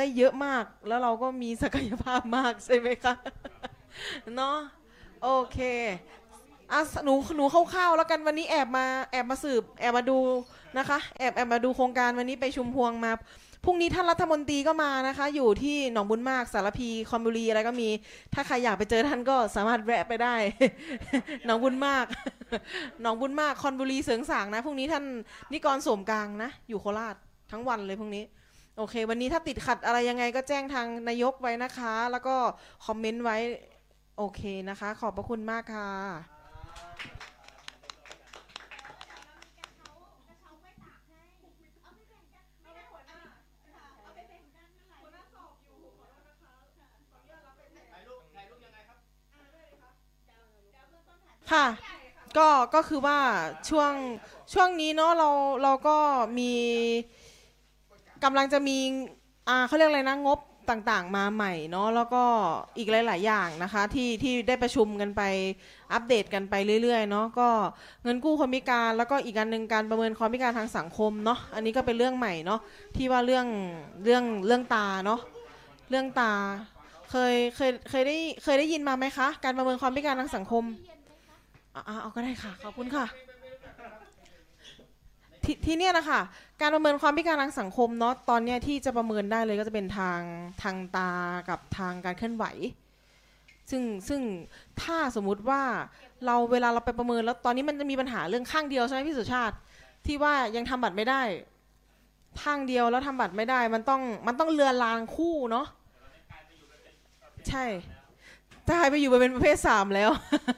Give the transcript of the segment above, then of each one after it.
ได้เยอะมากแล้วเราก็มีศักยภาพมากใช่ไหมคะเนาะโอเคอ่ะหนูคร่าวๆแล้วกันวันนี้แอบมาสืบแอบมาดูนะคะแอบมาดูโครงการวันนี้ไปชุมพวงมาพรุ่งนี้ท่านรัฐมนตรีก็มานะคะอยู่ที่หนองบุญมากสารพีคอนบุรีอะไรก็มีถ้าใครอยากไปเจอท่านก็สามารถแวะไปได้หนองบุญมากหนองบุญมากคอนบุรีเสริงสางนะพรุ่งนี้ท่านนิกรโสมกลางนะอยู่โคราชทั้งวันเลยพรุ่งนี้โอเควันนี้ถ้าติดขัดอะไรยังไงก็แจ้งทางนายกไว้นะคะแล้วก็คอมเมนต์ไว้โอเคนะคะขอบพระคุณมากค่ะค่ะก็คือว่าช่วงช่วงนี้เนาะเราก็มีกำลังจะมีเขาเรียกอะไรนะงบต่างๆมาใหม่เนาะแล้วก็อีกหลายๆอย่างนะคะที่ได้ประชุมกันไปอัปเดตกันไปเรื่อยๆเนาะก็เงินกู้คนพิการแล้วก็อีกอันหนึ่งการประเมินความพิการทางสังคมเนาะอันนี้ก็เป็นเรื่องใหม่เนาะที่ว่าเรื่องตาเนาะเรื่องตาเคยได้ยินมาไหมคะการประเมินความพิการทางสังคมเอาก็ได้ค่ะขอบคุณค่ะ ที่เนี่ยนะคะการประเมินความพิการทางสังคมเนาะตอนเนี้ยที่จะประเมินได้เลยก็จะเป็นทางตากับทางการเคลื่อนไหวซึ่งถ้าสมมุติว่าเวลาเราไปประเมินแล้วตอนนี้มันจะมีปัญหาเรื่องข้างเดียวใช่ไหมพี่สุชาติที่ว่ายังทำบัตรไม่ได้ข้างเดียวแล้วทำบัตรไม่ได้มันต้องเรือนรางคู่เนาะใช่ถ้าใครไปอยู่ไปเป็นประเภท3แล้ว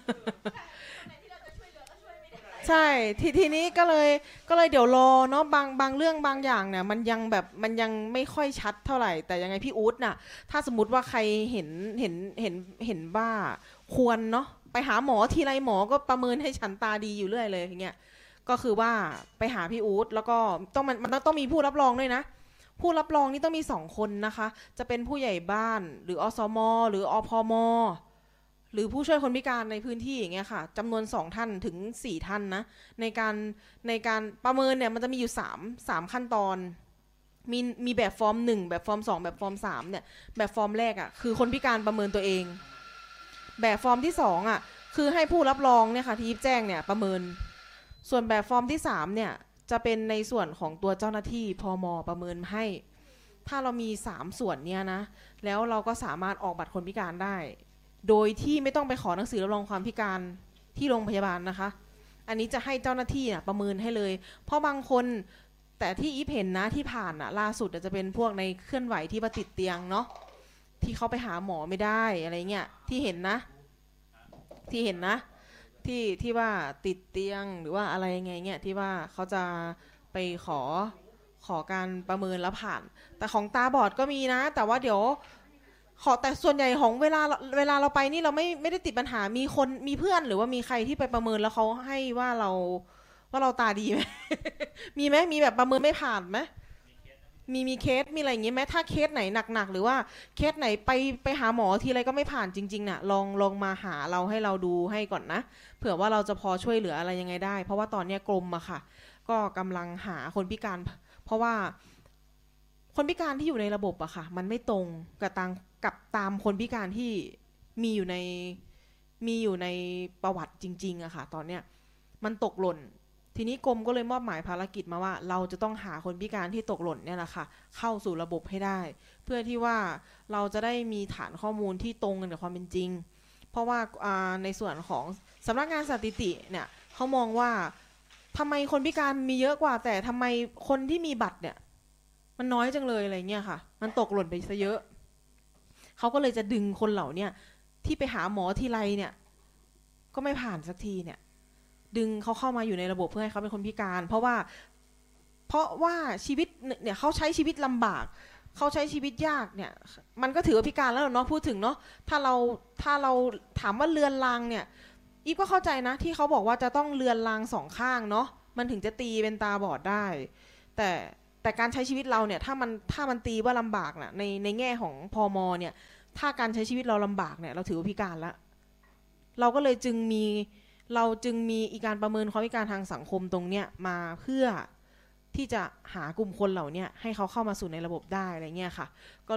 ใช่ทีนี้ก็เลยเดี๋ยวรอเนาะบางเรื่องบางอย่างเนี่ยมันยังไม่ค่อยชัดเท่าไหร่แต่ยังไงพี่อู๊ดน่ะถ้าสมมติว่าใครเห็นว่าควรเนาะไปหาหมอทีไรหมอก็ประเมินให้ฉันตาดีอยู่เรื่อยเลยอย่างเงี้ยก็คือว่าไปหาพี่อู๊ดแล้วก็มันต้องมีผู้รับรองด้วยนะผู้รับรองนี่ต้องมี2 คนนะคะจะเป็นผู้ใหญ่บ้านหรืออสมหรืออพม หรือผู้ช่วยคนพิการในพื้นที่อย่างเงี้ยค่ะจำนวน2 ท่านถึง4 ท่านนะในการในการประเมินเนี่ยมันจะมีอยู่สามขั้นตอนมีแบบฟอร์ม1แบบฟอร์ม2แบบฟอร์ม3เนี่ยแบบฟอร์มแรกอ่ะคือคนพิการประเมินตัวเองแบบฟอร์มที่2อ่ะคือให้ผู้รับรองเนี่ยค่ะที่ยิบแจ้งเนี่ยประเมินส่วนแบบฟอร์มที่3เนี่ยจะเป็นในส่วนของตัวเจ้าหน้าที่พมประเมินให้ถ้าเรามี3 ส่วนเนี่ยนะแล้วเราก็สามารถออกบัตรคนพิการได้ โดยที่ไม่ต้องไปขอหนังสือรับรองความพิการที่โรงพยาบาลนะคะอันนี้จะให้เจ้าหน้าที่ประเมินให้เลยเพราะบางคนแต่ที่อีฟเห็นนะที่ผ่านล่าสุดจะเป็นพวกในเคลื่อนไหวที่มาติดเตียงเนาะที่เขาไปหาหมอไม่ได้อะไรเงี้ยที่เห็นนะที่ว่าติดเตียงหรือว่าอะไรไงเงี้ยที่ว่าเขาจะไปขอการประเมินแล้วผ่านแต่ของตาบอดก็มีนะแต่ว่าเดี๋ยว แต่ส่วนใหญ่ของเวลาเราไปนี่เราไม่ได้ติดปัญหามีเพื่อนหรือว่ามีใครที่ไปประเมินแล้วเขาให้ว่าเราตาดีไหมมีไหมมีแบบประเมินไม่ผ่านไหมมีเคสมีอะไรอย่างงี้ไหมถ้าเคสไหนหนักๆหรือว่าเคสไหนไปหาหมอทีไรก็ไม่ผ่านจริงๆน่ะลองมาหาเราให้เราดูให้ก่อนนะเผื่อว่าเราจะพอช่วยเหลืออะไรยังไงได้เพราะว่าตอนเนี้ยกรมอะค่ะก็กำลังหาคนพิการเพราะว่า คนพิการที่อยู่ในระบบอะค่ะมันไม่ตรงกับตามคนพิการที่มีอยู่ในมีอยู่ในประวัติจริงๆอะค่ะตอนเนี้ยมันตกหล่นทีนี้กรมก็เลยมอบหมายภารกิจมาว่าเราจะต้องหาคนพิการที่ตกหล่นเนี่ยแหละค่ะเข้าสู่ระบบให้ได้เพื่อที่ว่าเราจะได้มีฐานข้อมูลที่ตรงกันกับความเป็นจริงเพราะว่าในส่วนของสำนักงานสถิติเนี่ยเขามองว่าทำไมคนพิการมีเยอะกว่าแต่ทำไมคนที่มีบัตรเนี่ย มันน้อยจังเลยอะไรเงี้ยค่ะมันตกหล่นไปซะเยอะเขาก็เลยจะดึงคนเหล่าเนี้ยที่ไปหาหมอทีไรเนี่ยก็ไม่ผ่านสักทีเนี่ยดึงเขาเข้ามาอยู่ในระบบเพื่อให้เขาเป็นคนพิการเพราะว่าชีวิตเนี่ยเขาใช้ชีวิตลำบากเขาใช้ชีวิตยากเนี่ยมันก็ถือว่าพิการแล้วเนาะพูดถึงเนาะถ้าเราถามว่าเรือนรางเนี่ยอีฟก็เข้าใจนะที่เขาบอกว่าจะต้องเรือนราง2 ข้างเนาะมันถึงจะตีเป็นตาบอดได้แต่แต่การใช้ชีวิตเราเนี่ยถ้ามันตีว่าลำบากน่ะในแง่ของพมเนี่ยถ้าการใช้ชีวิตเราลำบากเนี่ยเราถือว่าพิการแล้วเราก็เลยจึงมีอีการประเมินความพิการทางสังคมตรงเนี้ยมาเพื่อที่จะหากลุ่มคนเหล่านี้ให้เขาเข้ามาสู่ในระบบได้อะไรเงี้ยค่ะ